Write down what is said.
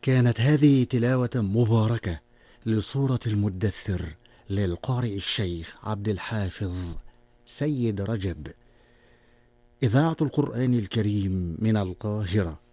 كانت هذه تلاوة مباركة لسورة المدثر للقارئ الشيخ عبد الحافظ سيد رجب، إذاعة القرآن الكريم من القاهرة.